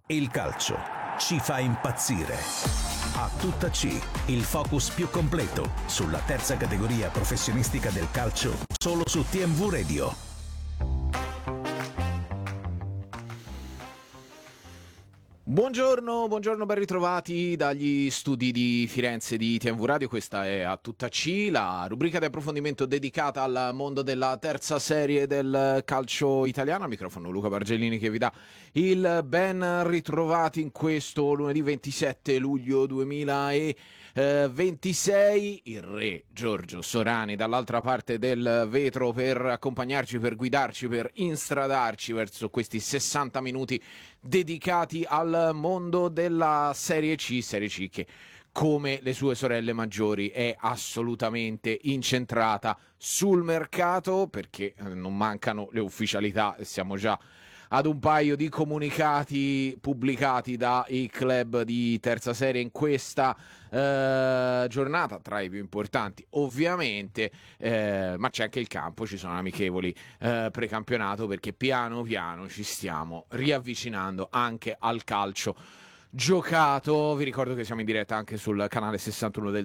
Il calcio ci fa impazzire. A tutta C, il focus più completo sulla terza categoria professionistica del calcio, solo su TMV Radio. Buongiorno, ben ritrovati dagli studi di Firenze di TMV Radio. Questa è A Tutta C, la rubrica di approfondimento dedicata al mondo della terza serie del calcio italiano. Al microfono Luca Bargellini che vi dà il ben ritrovati in questo lunedì 27 luglio 2026. Il re Giorgio Sorani dall'altra parte del vetro per accompagnarci, per guidarci, per instradarci verso questi 60 minuti dedicati al mondo della Serie C che, come le sue sorelle maggiori, è assolutamente incentrata sul mercato, perché non mancano le ufficialità e siamo già ad un paio di comunicati pubblicati dai club di terza serie in questa giornata, tra i più importanti ovviamente, ma c'è anche il campo, ci sono amichevoli precampionato, perché piano piano ci stiamo riavvicinando anche al calcio giocato. Vi ricordo che siamo in diretta anche sul canale 61 del